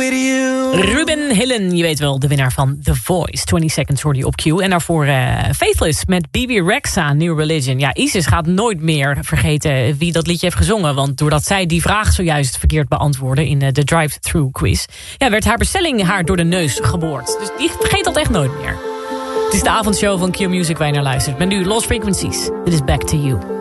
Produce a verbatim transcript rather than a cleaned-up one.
with you. Ruben Hillen, je weet wel, de winnaar van The Voice. twintig seconds hoorde je op Q. En daarvoor uh, Faithless met B B Rexha, New Religion. Ja, Isis gaat nooit meer vergeten wie dat liedje heeft gezongen. Want doordat zij die vraag zojuist verkeerd beantwoordde in uh, de drive-thru quiz, ja, werd haar bestelling haar door de neus geboord. Dus die vergeet dat echt nooit meer. Het is de avondshow van Q Music waar je naar luistert. Met nu Lost Frequencies. Dit is Back to You.